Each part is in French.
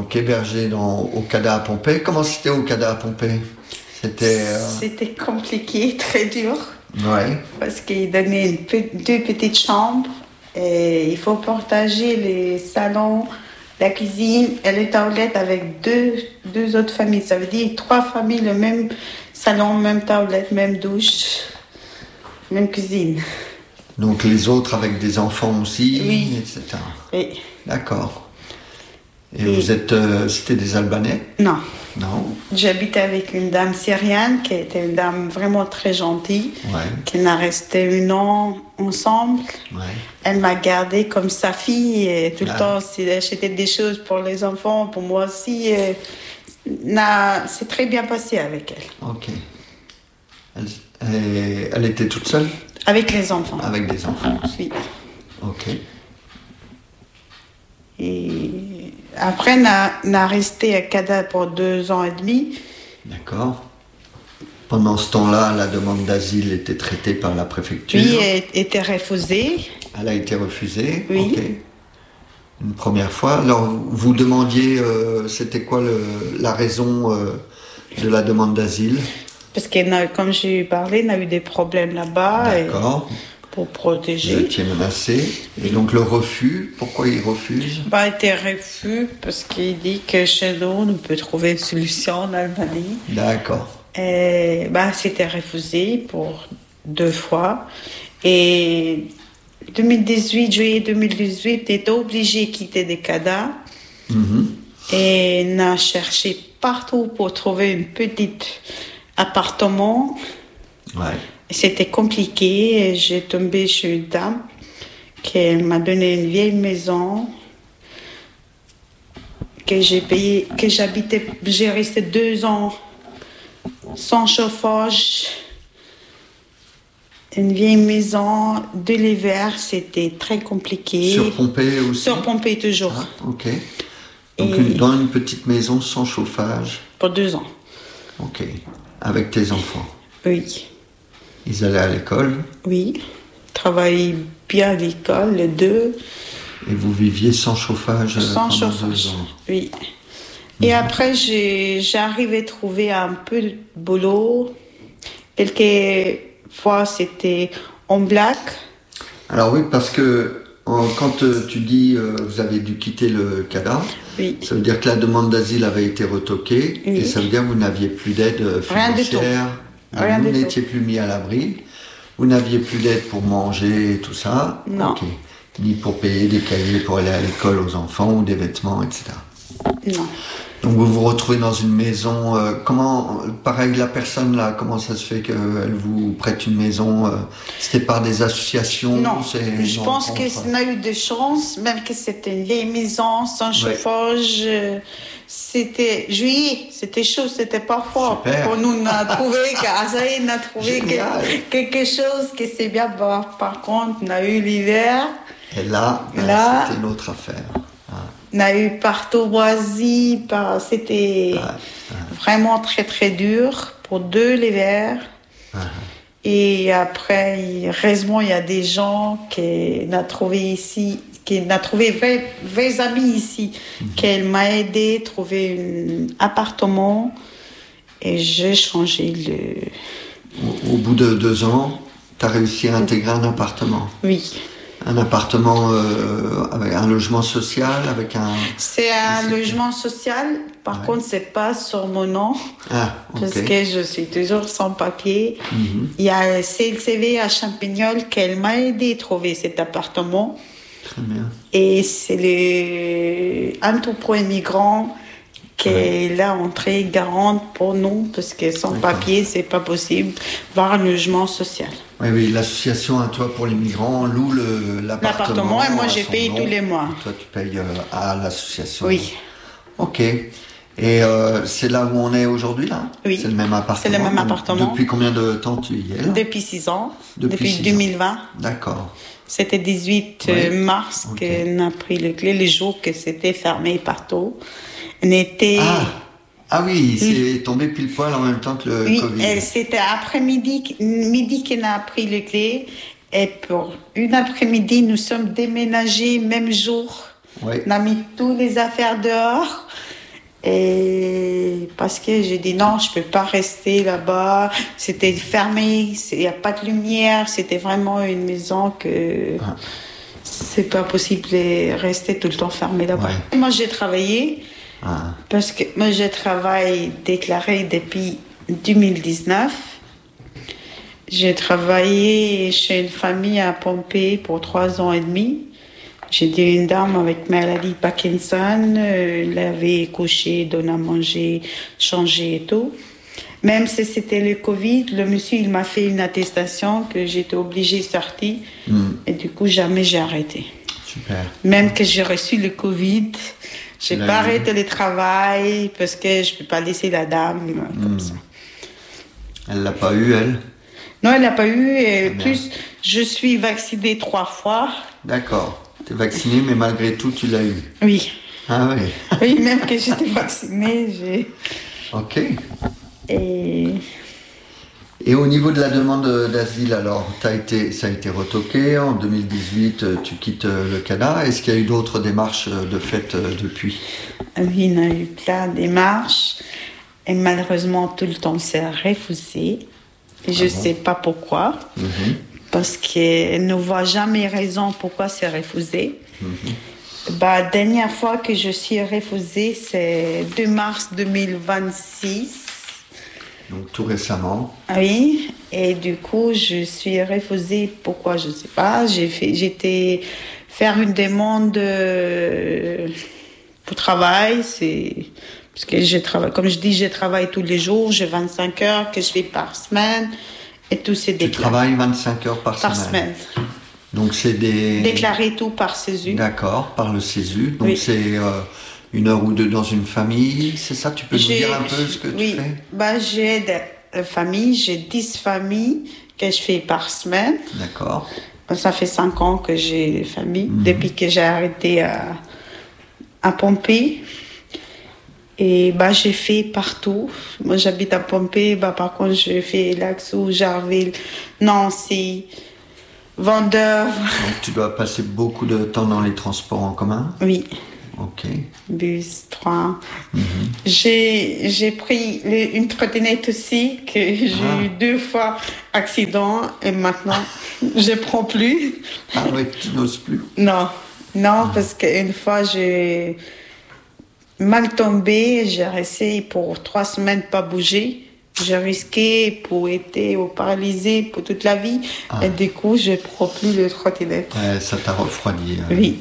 donc hébergée au CADA à Pompée. Comment c'était au CADA à Pompée? C'était compliqué, très dur. Ouais. Parce qu'ils donnaient deux petites chambres et il faut partager les salons, la cuisine et les toilettes avec deux autres familles. Ça veut dire 3 familles, le même salon, même toilette, même douche, même cuisine. Donc les autres avec des enfants aussi, oui. etc. Oui. D'accord. Et vous êtes... c'était des Albanais? Non. Non. J'habitais avec une dame syrienne qui était une dame vraiment très gentille, qui n'a resté 1 an ensemble. Ouais. Elle m'a gardée comme sa fille et tout le temps, si j'achetais des choses pour les enfants, pour moi aussi. C'est très bien passé avec elle. Ok. Elle était toute seule? Avec les enfants. Avec des enfants aussi. Oui. Ok. Et après, on a resté à CADA pour 2 ans et demi. D'accord. Pendant ce temps-là, la demande d'asile était traitée par la préfecture. Oui, elle était refusée. Elle a été refusée. Oui. Ok. Une première fois. Alors, vous demandiez, c'était quoi la raison de la demande d'asile? Parce que, comme j'ai parlé, on a eu des problèmes là-bas. D'accord. Pour protéger. Vous étiez menacé. Et donc le refus, pourquoi il refuse? Il était refus parce qu'il dit que chez nous, on peut trouver une solution en Albanie. D'accord. Et c'était refusé pour 2 fois. Et juillet 2018, il était obligé de quitter des CADA. Et on a cherché partout pour trouver un petit appartement. Ouais. C'était compliqué et j'ai tombé chez une dame qui m'a donné une vieille maison que j'ai payée, que j'habitais. J'ai resté 2 ans sans chauffage. Une vieille maison de l'hiver, c'était très compliqué. Sur Pompée aussi? Sur Pompée toujours. Ah, ok. Donc dans une petite maison sans chauffage? Pour 2 ans. Ok. Avec tes enfants? Oui. Ils allaient à l'école? Oui, travaillaient bien à l'école, les 2. Et vous viviez sans chauffage sans pendant chauffage. 2 ans? Oui. Et après, j'arrivais à trouver un peu de boulot. Quelques fois, c'était en black. Alors oui, parce que quand tu dis vous avez dû quitter le CADA, oui. Ça veut dire que la demande d'asile avait été retoquée, et ça veut dire que vous n'aviez plus d'aide financière. Rien vous du n'étiez plus mis à l'abri, vous n'aviez plus d'aide pour manger et tout ça. Non. Okay. Ni pour payer des cahiers pour aller à l'école aux enfants ou des vêtements, etc. Non. Donc vous vous retrouvez dans une maison. Pareil, la personne là, comment ça se fait qu'elle vous prête une maison? C'était par des associations? Non, je pense qu'on a eu de chance, même que c'était une vieille maison sans chauffage. C'était juillet, c'était chaud, c'était pas fort. Pour nous, on a trouvé quelque chose qui c'est bien. Par contre, on a eu l'hiver. Et là c'était une autre affaire. On a eu partout boisi, c'était vraiment très très dur pour 2 l'hiver. Et après, heureusement, il y a des gens qui n'ont trouvé ici, qui n'a trouvé 20 amis ici, qui m'a aidé à trouver un appartement et j'ai changé Au bout de 2 ans, tu as réussi à intégrer un appartement? Oui. Un appartement avec un logement social, avec un... C'est un logement social, par contre, c'est pas sur mon nom, parce que je suis toujours sans papier. Il y a CLCV à Champignol qui m'a aidé à trouver cet appartement. Très bien. Et c'est un tout pro immigrant qui est là, entrée garante pour nous, parce que sans papier, c'est pas possible, voir un logement social. Oui, l'association Un Toit pour les migrants loue l'appartement. Et moi, j'ai payé tous les mois. Toi, tu payes à l'association. Oui. Ok. Et c'est là où on est aujourd'hui, là? Oui. C'est le même appartement? C'est le même appartement. Depuis combien de temps tu y es, là? Depuis 6 ans. Depuis 6 2020. Ans. D'accord. C'était 18 mars qu'on a pris les clés, les jours que c'était fermé partout. On était... Ah oui, c'est tombé pile poil en même temps que le Covid. Oui, c'était midi qu'on a pris les clés. Et pour une après-midi, nous sommes déménagés même jour. Oui. On a mis toutes les affaires dehors. Et parce que j'ai dit non, je peux pas rester là-bas. C'était fermé, il n'y a pas de lumière. C'était vraiment une maison que c'est pas possible de rester tout le temps fermé là-bas. Ouais. Moi, j'ai travaillé parce que moi, je travaille déclaré depuis 2019. J'ai travaillé chez une famille à Pompée pour 3 ans et demi. J'étais une dame avec maladie Parkinson, laver, coucher, donner à manger, changer et tout. Même si c'était le Covid, le monsieur il m'a fait une attestation que j'étais obligée de sortir. Et du coup, jamais j'ai arrêté. Super. Même que j'ai reçu le Covid, j'ai pas arrêté le travail parce que je peux pas laisser la dame comme ça. Elle l'a pas eu, elle? Non, elle l'a pas eu. Et plus, je suis vaccinée 3 fois. D'accord. Tu es vaccinée, mais malgré tout, tu l'as eu. Oui. Ah oui. Oui, même que j'étais vaccinée, j'ai... Ok. Et au niveau de la demande d'asile, alors, ça a été retoqué. En 2018, tu quittes le Canada. Est-ce qu'il y a eu d'autres démarches de fait depuis? Oui, il y a eu plein de démarches. Et malheureusement, tout le temps, c'est refusé. Je ne sais pas pourquoi. Parce qu'elle ne voit jamais raison pourquoi c'est refusé. La dernière fois que je suis refusée, c'est 2 mars 2026. Donc tout récemment. Oui, et du coup, je suis refusée. Pourquoi, je ne sais pas. J'étais faire une demande pour travail. Parce que je travaille, comme je dis, je travaille tous les jours. J'ai 25 heures que je fais par semaine. Et tout c'est déclaré. Tu travailles 25 heures par semaine. Donc c'est des... Déclaré tout par CESU. D'accord, par le CESU. Donc c'est 1 heure ou 2 dans une famille, c'est ça? Tu peux nous dire un peu ce que tu fais? J'ai des familles, j'ai 10 familles que je fais par semaine. D'accord. Ça fait 5 ans que j'ai des familles, depuis que j'ai arrêté à Pompée. Et j'ai fait partout. Moi, j'habite à Pompée. Par contre, j'ai fait Laxou, Jarville, Nancy, Vendôme. Donc, tu dois passer beaucoup de temps dans les transports en commun? Oui. Ok. Bus, train. J'ai pris une trottinette aussi, que j'ai eu 2 fois accident. Et maintenant, je ne prends plus. Ah oui, tu n'oses plus? Non, parce qu'une fois, j'ai... mal tombé, j'ai resté pour 3 semaines pas bouger. J'ai risqué pour être paralysée pour toute la vie. Et du coup, je ne prends plus le trottinette. Ça t'a refroidi. Oui.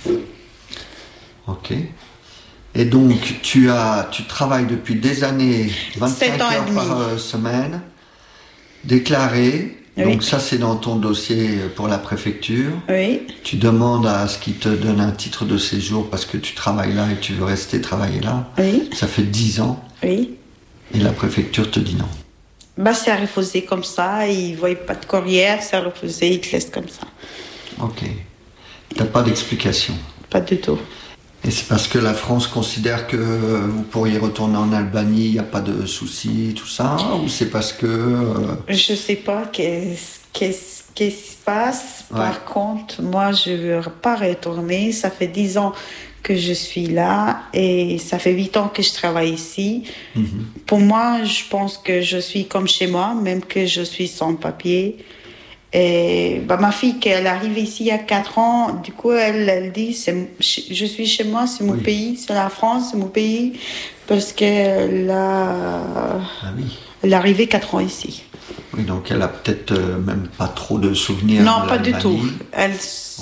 Ok. Et donc, tu travailles depuis des années, 25 heures par semaine, déclaré. Donc ça, c'est dans ton dossier pour la préfecture. Oui. Tu demandes à ce qu'ils te donnent un titre de séjour parce que tu travailles là et tu veux rester travailler là. Oui. Ça fait 10 ans. Oui. Et la préfecture te dit non. C'est refusé comme ça. Ils ne voient pas de courrier, c'est refusé, ils te laissent comme ça. Ok. Tu n'as pas d'explication? Pas du tout. Et c'est parce que la France considère que vous pourriez retourner en Albanie, il n'y a pas de souci, tout ça? Ou c'est parce que... Je ne sais pas qu'est-ce qui se passe. Par contre, moi, je ne veux pas retourner. Ça fait 10 ans que je suis là et ça fait 8 ans que je travaille ici. Pour moi, je pense que je suis comme chez moi, même que je suis sans papier. Et ma fille, elle arrive ici il y a 4 ans, du coup, elle dit, je suis chez moi, c'est mon pays, c'est la France, c'est mon pays, parce qu'elle elle est arrivée 4 ans ici. Oui, donc elle a peut-être même pas trop de souvenirs. Non, pas du tout. Elle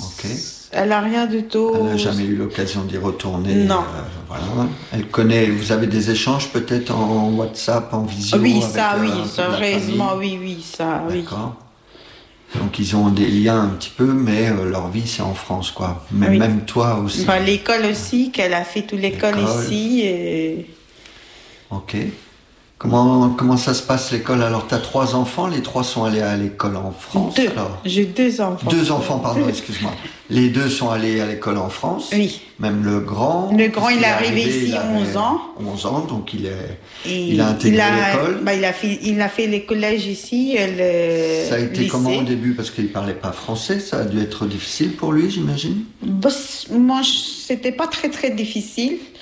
a rien du tout. Elle n'a jamais eu l'occasion d'y retourner. Non. Voilà. Elle connaît. Vous avez des échanges peut-être en WhatsApp, en visio? Oui, heureusement, oui, ça, oui. D'accord. Donc ils ont des liens un petit peu, mais leur vie c'est en France, quoi. Même toi aussi. L'école aussi, qu'elle a fait toute l'école ici. Et... Ok. Comment ça se passe l'école? Alors tu as 3 enfants, les 3 sont allés à l'école en France? 2. J'ai 2 enfants. 2 enfants, pardon, excuse-moi. Les 2 sont allés à l'école en France? Oui. Même le grand? Le grand, il est arrivé ici à 11 ans. 11 ans, donc il a intégré l'école? Il a fait les collèges ici. Ça a été comment au début? Parce qu'il ne parlait pas français, ça a dû être difficile pour lui, j'imagine? Moi, c'était pas très très difficile.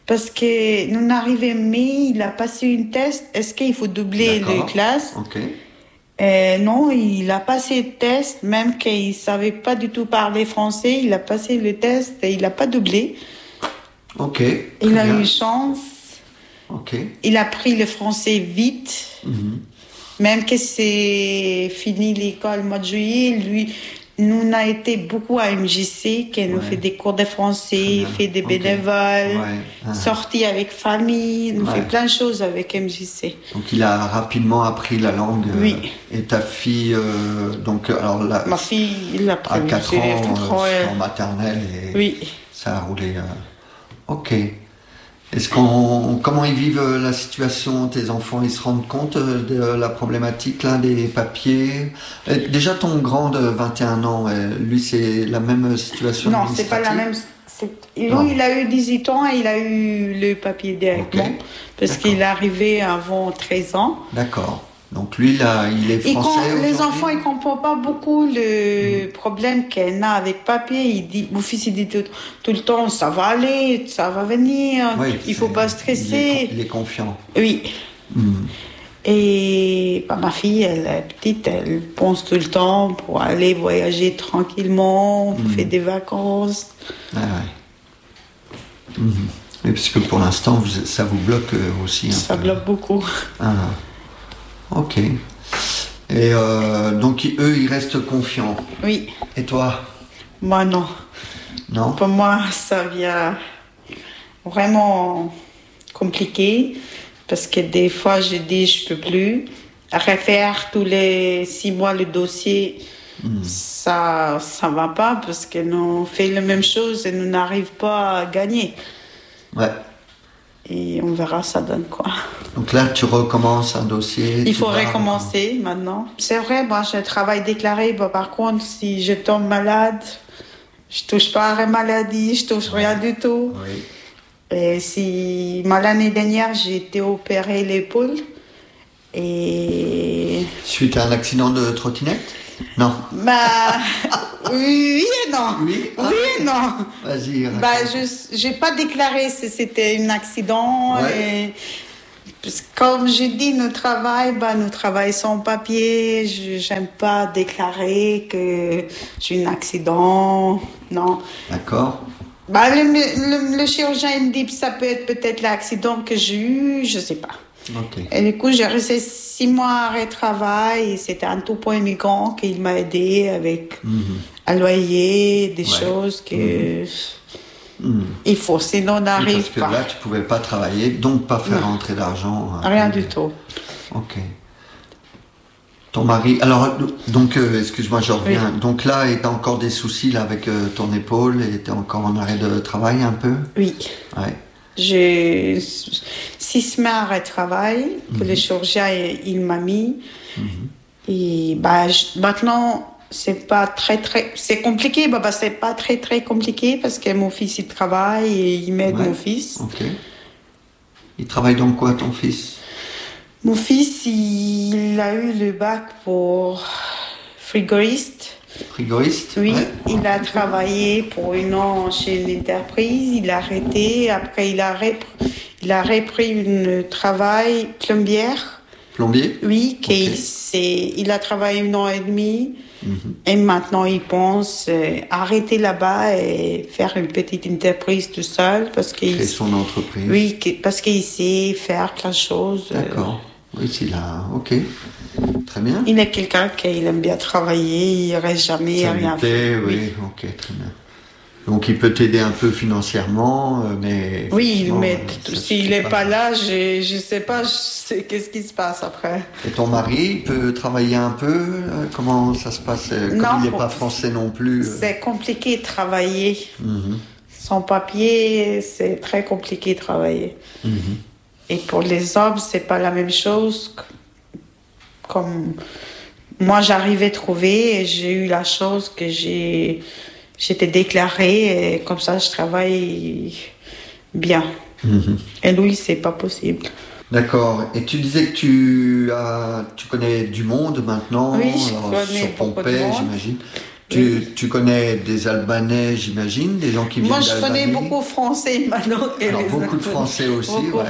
Parce que nous arrivons mai, il a passé une test. Est-ce qu'il faut doubler les classes? Ok. Non, il a passé le test, même qu'il ne savait pas du tout parler français. Il a passé le test et il n'a pas doublé. Ok. Il a eu chance. Ok. Il a pris le français vite. Même que c'est fini l'école le mois de juillet, lui, nous on a été beaucoup à MJC, qui nous fait des cours de français, fait des bénévoles, sorti avec famille, nous fait plein de choses avec MJC. Donc il a rapidement appris la langue. Oui. Et ta fille, donc alors là, ma fille, il a pris à 4 ans, en maternelle et ça a roulé. Ok. Comment ils vivent la situation, tes enfants, ils se rendent compte de la problématique là, des papiers? Déjà ton grand de 21 ans, lui c'est la même situation? Non, c'est pas la même. Lui, il a eu 18 ans et il a eu le papier directement parce qu'il est arrivé avant 13 ans. D'accord. Donc lui, là, il est français. Les enfants, ils ne comprennent pas beaucoup le problème qu'elle a avec papier. Mon fils, il dit tout le temps, ça va aller, ça va venir, il ne faut pas stresser. Il est confiant. Oui. Et ma fille, elle est petite, elle pense tout le temps pour aller voyager tranquillement, pour faire des vacances. Oui, parce que pour l'instant, ça vous bloque aussi. Ça bloque beaucoup. Ok. Et donc, eux, ils restent confiants. Oui. Et toi? Moi, non. Non? Pour moi, ça vient vraiment compliqué. Parce que des fois, je dis, je peux plus. Refaire tous les 6 mois le dossier, ça va pas. Parce que nous fait la même chose et nous n'arrivons pas à gagner. Ouais. Et on verra, ça donne quoi. Donc là, tu recommences un dossier. Il faut recommencer maintenant. C'est vrai, moi, j'ai un travail déclaré. Par contre, si je tombe malade, je touche pas à la maladie, je touche rien du tout. Oui. Et l'année dernière, j'ai été opérée l'épaule. Et... Suite à un accident de trottinette? Non. Oui et non. Oui et non. Vas-y. Je n'ai pas déclaré si c'était un accident. Et, parce que comme je dis, nous travaillons sans papier. Je n'aime pas déclarer que j'ai un accident. Non. D'accord. Le chirurgien me dit que ça peut être peut-être l'accident que j'ai eu, je ne sais pas. Okay. Et du coup, j'ai resté 6 mois à arrêt de travail. Et c'était un tout point migrant qu'il m'a aidé avec un loyer, des choses que il faut, sinon on n'arrive pas. Parce que là, tu ne pouvais pas travailler, donc pas faire rentrer d'argent. Rien du tout. Ok. Ton mari, alors, donc, excuse-moi, je reviens. Oui. Donc là, tu as encore des soucis là, avec ton épaule et tu es encore en arrêt de travail un peu? Oui. Ouais. J'ai 6 semaines d'arrêt de travail que le chirurgien il m'a mis. Et maintenant, c'est pas c'est compliqué. C'est pas très compliqué parce que mon fils il travaille et il m'aide mon fils. Ok. Il travaille dans quoi ton fils? Mon fils, il a eu le bac pour frigoriste. Frigoriste? Oui, il a travaillé pour 1 an chez une entreprise, il a arrêté, après il a repris un travail plombière. Plombier? Oui, il a travaillé 1 an et demi et maintenant il pense arrêter là-bas et faire une petite entreprise tout seul. Créer son entreprise? Oui, parce qu'il sait faire plein de choses. D'accord. Oui, c'est là. Ok. Très bien. Il est quelqu'un qui aime bien travailler, il ne reste jamais à rien faire. Oui, ok, très bien. Donc il peut t'aider un peu financièrement, mais... Oui, mais s'il n'est pas là, je ne sais pas qu'est-ce qui se passe après. Et ton mari peut travailler un peu? Comment ça se passe? Comme il n'est pas français non plus. C'est compliqué de travailler. Sans papier, c'est très compliqué de travailler. Et pour les hommes, c'est pas la même chose. Comme moi, j'arrivais à trouver et j'ai eu la chance que j'étais déclarée et comme ça, je travaille bien. Et lui, c'est pas possible. D'accord. Et tu disais que tu connais du monde maintenant, oui, je connais sur Pompey, j'imagine. Tu connais des Albanais, j'imagine, des gens qui viennent d'Albanie? Moi, je connais beaucoup Français maintenant. Alors, beaucoup de Français aussi,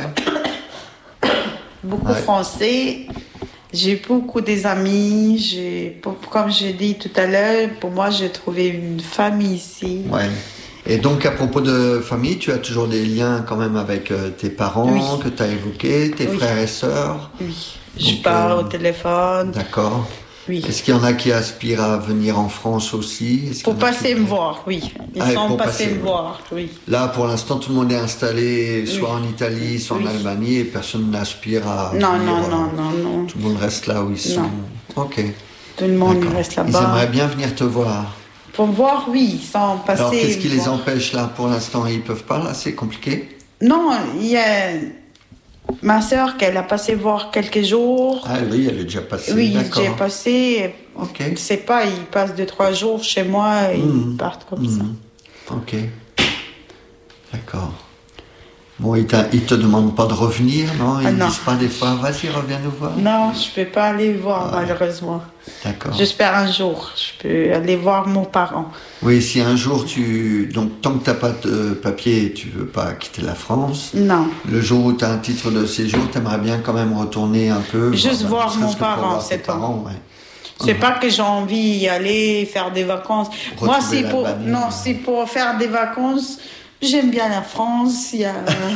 beaucoup Français. J'ai beaucoup des amis. Comme j'ai dit tout à l'heure, pour moi, j'ai trouvé une famille ici. Ouais. Et donc, à propos de famille, tu as toujours des liens quand même avec tes parents que tu as évoqués, tes frères et sœurs? Oui. Je parle au téléphone. D'accord. Oui. Est-ce qu'il y en a qui aspirent à venir en France aussi? Pour passer me voir, oui. Ils sont passés me voir, oui. Là, pour l'instant, tout le monde est installé soit en Italie, soit en Albanie, et personne n'aspire à venir. Non. Tout le monde reste là où ils sont. Ok. Tout le monde reste là-bas. Ils aimeraient bien venir te voir. Pour me voir, oui, sans passer. Alors, qu'est-ce qui les empêche là pour l'instant? Ils peuvent pas là? C'est compliqué? Non, il y a ma sœur qu'elle a passé voir quelques jours. Ah oui, elle est déjà passée. Oui, d'accord. j'ai passé. Ok. Je sais pas, ils passent 2-3 jours chez moi et ils partent comme ça. Ok. D'accord. Bon, ils te demandent pas de revenir, non? Ils disent pas des fois, vas-y, reviens nous voir? Non, je peux pas aller voir, malheureusement. D'accord. J'espère un jour, je peux aller voir mon parent. Oui, si un jour donc tant que t'as pas de papier, tu veux pas quitter la France. Non. Le jour où tu as un titre de séjour, t'aimerais bien quand même retourner un peu. Juste voir mon parent, c'est tout. C'est pas que j'ai envie d'y aller faire des vacances. Moi, c'est pour faire des vacances. J'aime bien la France. Il y a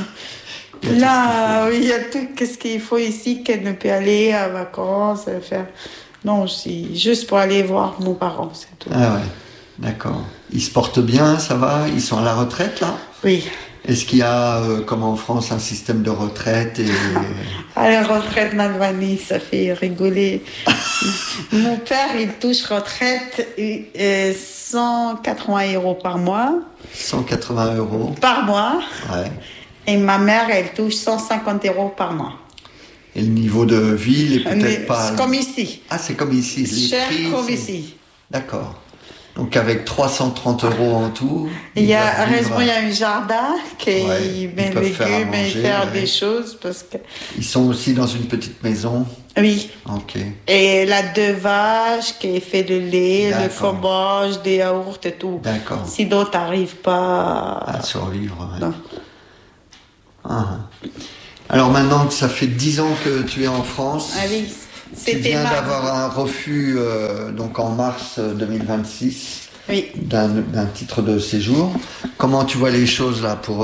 il y a tout ce qu'il faut ici qu'elle ne peut aller à vacances faire. Non, c'est juste pour aller voir mon parent, c'est tout. Ah ouais, d'accord. Ils se portent bien, ça va? Ils sont à la retraite là? Oui. Est-ce qu'il y a, comme en France, un système de retraite À la retraite en Albanie, ça fait rigoler. Mon père, il touche retraite 180 € par mois. 180 € par mois. Ouais. Et ma mère, elle touche 150 € par mois. Et le niveau de vie est peut-être pas... C'est comme ici. Ah, c'est comme ici. Cher comme ici. D'accord. Donc avec 330 € en tout... Il y a un jardin qui met des légumes et faire des choses parce que... Ils sont aussi dans une petite maison? Oui. Ok. Et elle a 2 vaches qui fait le lait, le fromage, des yaourts et tout. D'accord. Si d'autres n'arrivent pas à survivre. Ouais. Non. Alors maintenant que ça fait 10 ans que tu es en France, tu viens d'avoir un refus donc en mars 2026 d'un titre de séjour. Comment tu vois les choses là pour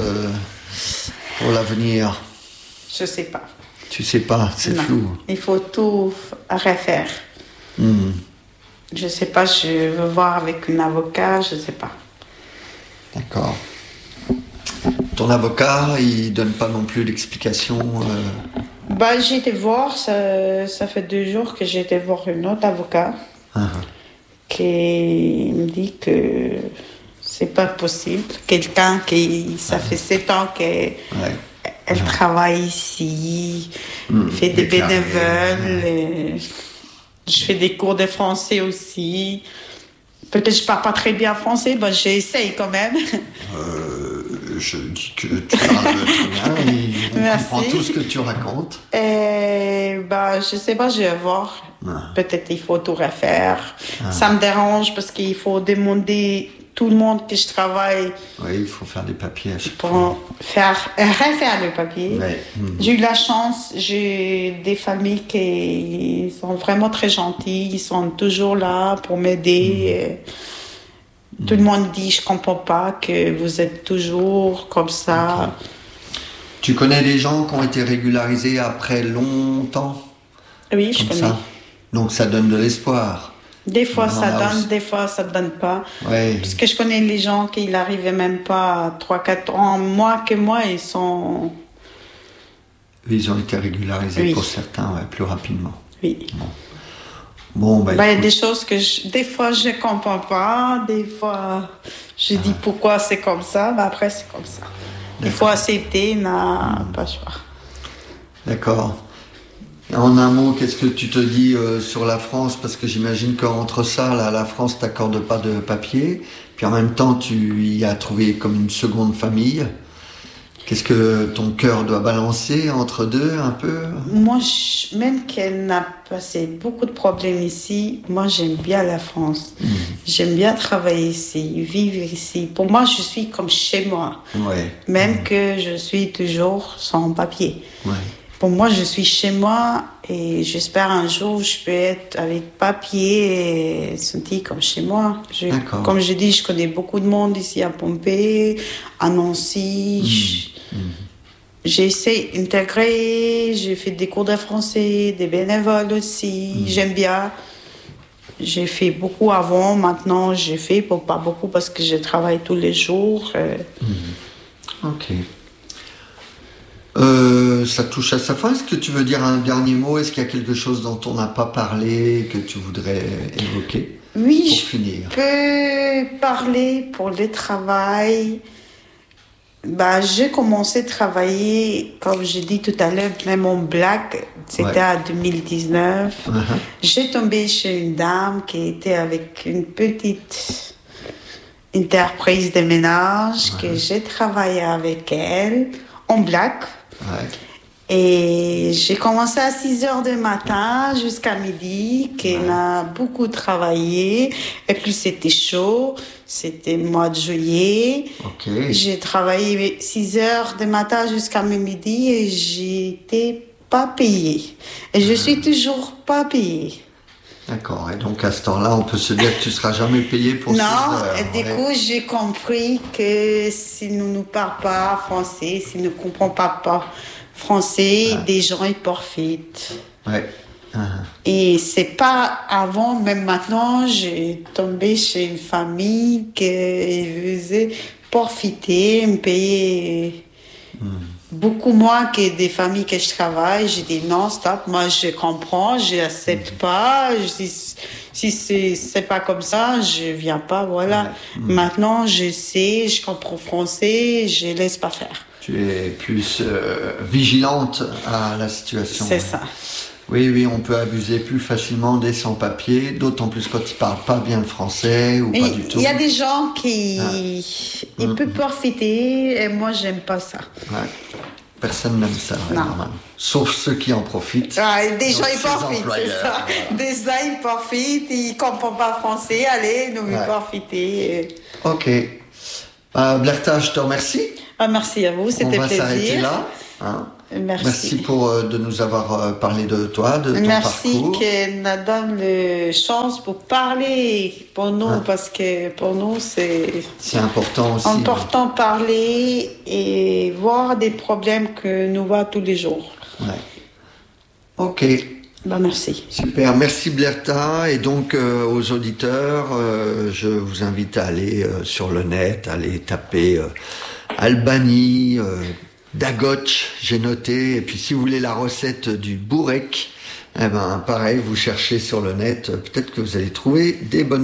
l'avenir? Je sais pas. Tu sais pas, c'est flou. Il faut tout refaire. Je sais pas, je veux voir avec un avocat, je sais pas. D'accord. Ton avocat, il donne pas non plus d'explication j'ai été voir, ça fait 2 jours que j'ai été voir un autre avocat qui me dit que c'est pas possible. Quelqu'un ça fait 7 ans qu'elle travaille ici, fait des bénévoles. Je fais des cours de français aussi. Peut-être je parle pas très bien français, j'essaye quand même. Je dis que tu parles très bien et on comprend tout ce que tu racontes. Je sais pas, je vais voir. Peut-être il faut tout refaire. Ça me dérange parce qu'il faut demander tout le monde que je travaille. Oui, il faut faire des papiers à chaque fois. Pour refaire le papier. Ouais. J'ai eu la chance, j'ai des familles qui sont vraiment très gentilles, ils sont toujours là pour m'aider. Tout le monde dit, je comprends pas que vous êtes toujours comme ça. Okay. Tu connais des gens qui ont été régularisés après longtemps? Oui, je connais. Ça. Donc ça donne de l'espoir. Des fois ça donne, des fois ça donne pas. Ouais. Parce que je connais les gens qui n'arrivaient même pas à 3-4 ans, moi, ils sont... Ils ont été régularisés pour certains, plus rapidement. Oui. Bon, il y a des choses que des fois je ne comprends pas, des fois je dis pourquoi c'est comme ça, mais après c'est comme ça. Il faut accepter, n'a pas le choix. D'accord. En un mot, qu'est-ce que tu te dis sur la France? Parce que j'imagine qu'entre ça, là, la France t'accorde pas de papier, puis en même temps tu y as trouvé comme une seconde famille. Qu'est-ce que ton cœur doit balancer entre deux un peu? Moi, même qu'elle n'a passé beaucoup de problèmes ici, moi j'aime bien la France. J'aime bien travailler ici, vivre ici. Pour moi, je suis comme chez moi. Ouais. Même que je suis toujours sans papier. Ouais. Pour moi, je suis chez moi et j'espère un jour je peux être avec papier et sentir comme chez moi. Comme je dis, je connais beaucoup de monde ici à Pompée, à Nancy. J'ai essayé d'intégrer, j'ai fait des cours de français, des bénévoles aussi. J'aime bien. J'ai fait beaucoup avant, maintenant j'ai fait pas beaucoup parce que je travaille tous les jours. Ok. Ça touche à sa fin. Est-ce que tu veux dire un dernier mot? Est-ce qu'il y a quelque chose dont on n'a pas parlé que tu voudrais évoquer? Oui, pour finir. Je peux parler pour le travail. J'ai commencé à travailler, comme j'ai dit tout à l'heure, même en black, c'était en 2019. J'ai tombé chez une dame qui était avec une petite entreprise de ménage, que j'ai travaillé avec elle en black. Et j'ai commencé à 6h du matin jusqu'à midi, qu'elle a beaucoup travaillé. Et puis c'était chaud, c'était le mois de juillet. J'ai travaillé 6h du matin jusqu'à midi et j'étais pas payée. Et je suis toujours pas payée. D'accord, et donc à ce temps-là, on peut se dire que tu ne seras jamais payé pour 6 heures. Non, du coup, j'ai compris que si nous ne parlons pas français, si nous ne comprenons pas français, des gens ils profitent. Et c'est pas avant, même maintenant, j'ai tombé chez une famille qui faisait profiter, me payer beaucoup moins que des familles que je travaille. J'ai dit non, stop, moi je comprends, je n'accepte pas. Je dis, si c'est pas comme ça, je viens pas, voilà. Maintenant, je sais, je comprends français, je laisse pas faire. Tu es plus vigilante à la situation. C'est ça. Oui, on peut abuser plus facilement des sans-papiers, d'autant plus quand ils parlent pas bien le français ou pas du tout. Il y a des gens qui ils peuvent profiter et moi j'aime pas ça. Personne n'aime ça, normalement. Sauf ceux qui en profitent. Des gens ils profitent, c'est ça. Des gens ils profitent, ils comprennent pas français, allez, nous profiter. Ok. Blerta, je te remercie. Merci à vous, c'était plaisir. On va s'arrêter là. Merci de nous avoir parlé de toi, de ton parcours. Merci qu'elle nous donne la chance pour parler pour nous, parce que pour nous, c'est important aussi. Important de parler et voir des problèmes que nous voyons tous les jours. Ok. Merci. Super, merci Blerta. Et donc aux auditeurs, je vous invite à aller sur le net, à aller taper Albanie, Dagoch, j'ai noté. Et puis si vous voulez la recette du bourrek, pareil, vous cherchez sur le net, peut-être que vous allez trouver des bonnes